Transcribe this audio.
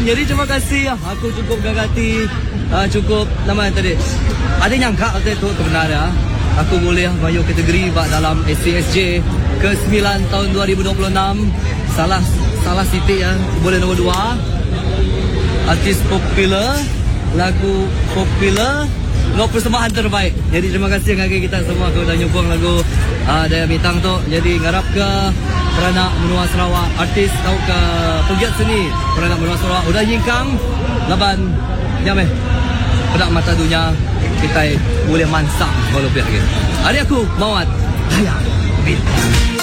Jadi terima kasih. Aku cukup gagati. Cukup nama tadi. Ada nyangka waktu itu sebenarnya aku boleh masuk kategori dalam SCSJ ke-9 tahun 2026. Salah Siti ya. Boleh nombor 2. Artis popular, lagu popular, no persembahan terbaik. Jadi terima kasih kepada kita semua yang dah nyokong lagu Daya Bintang tu. Jadi ngarap ke Peranak Menua Sarawak, artis atau ke pegiat seni Peranak Menua Sarawak udah nyingkang laban nyameh pedak mata dunia kita boleh mansak kalau pihak lagi. Hari aku Mawat Daya Bintang.